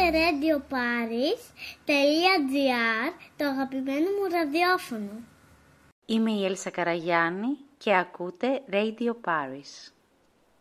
radioparis.gr, το αγαπημένο μου ραδιόφωνο. Είμαι η Έλσα Καραγιάννη και ακούτε Radio Paris.